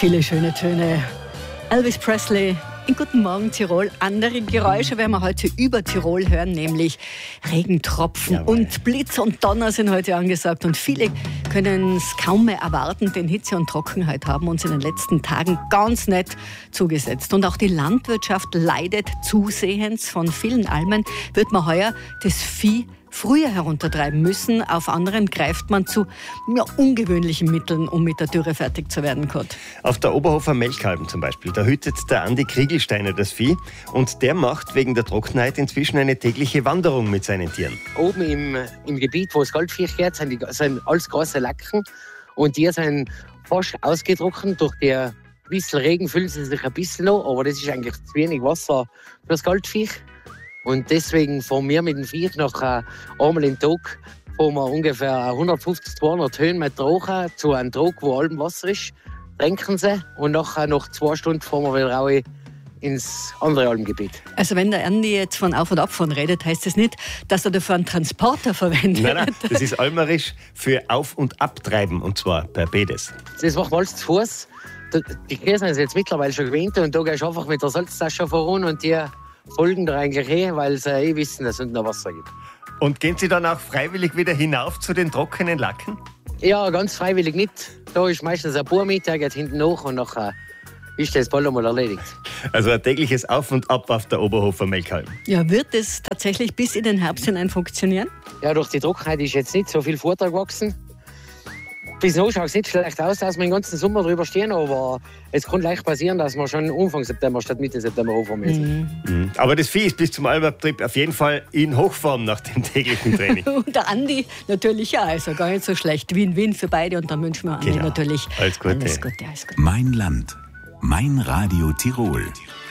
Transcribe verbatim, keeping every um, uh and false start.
Viele schöne Töne. Elvis Presley in Guten Morgen Tirol. Andere Geräusche werden wir heute über Tirol hören, nämlich Regentropfen. Jawohl. Und Blitz und Donner sind heute angesagt. Und viele können es kaum mehr erwarten, denn Hitze und Trockenheit haben uns in den letzten Tagen ganz nett zugesetzt. Und auch die Landwirtschaft leidet zusehends. Von vielen Almen wird man heuer das Vieh früher heruntertreiben müssen. Auf anderen greift man zu ja, ungewöhnlichen Mitteln, um mit der Dürre fertig zu werden, Kurt. Auf der Oberhofer Melkhalben zum Beispiel, da hütet der Andi Kriegelsteiner das Vieh und der macht wegen der Trockenheit inzwischen eine tägliche Wanderung mit seinen Tieren. Oben im, im Gebiet, wo das Goldviech geht, sind, die, sind alles große Lacken und die sind fast ausgetrocknet. Durch die bisschen Regen füllen sie sich ein bisschen noch, aber das ist eigentlich zu wenig Wasser für das Goldviech. Und deswegen fahren wir mit dem Viech nach äh, einmal im Tag fahren wir ungefähr hundertfünfzig, zweihundert Höhenmeter hoch zu einem Trog, wo allem Wasser ist, tränken sie und nachher nach zwei Stunden fahren wir wieder raus ins andere Almgebiet. Also wenn der Andi jetzt von Auf- und Abfahren redet, heißt das nicht, dass er dafür einen Transporter verwendet? Nein, nein, das ist almerisch für Auf- und Abtreiben und zwar per Bedes. Das macht man alles zu Fuß. Die Käse sind jetzt mittlerweile schon gewöhnt und da gehst du einfach mit der Salztasche voran und die folgen da eigentlich eh, weil sie eh wissen, dass es unten noch Wasser gibt. Und gehen Sie dann auch freiwillig wieder hinauf zu den trockenen Lacken? Ja, ganz freiwillig nicht. Da ist meistens ein Bauer mit, der geht hinten nach und nachher ist das bald einmal erledigt. Also ein tägliches Auf und Ab auf der Oberhofer Melkhalben. Ja, wird das tatsächlich bis in den Herbst hinein funktionieren? Ja, durch die Trockenheit ist jetzt nicht so viel Vortrag gewachsen. Bis noch schaut es nicht schlecht aus, dass wir den ganzen Sommer drüber stehen, aber es kann leicht passieren, dass wir schon Anfang September statt Mitte September anfangen müssen. Mhm. Aber das Vieh ist bis zum Almabtrieb auf jeden Fall in Hochform nach dem täglichen Training. Und der Andi natürlich auch, also gar nicht so schlecht. Win-Win für beide und dann wünschen wir Andi genau. natürlich Alles Gute. Alles Gute, alles Gute. Mein Land, mein Radio Tirol.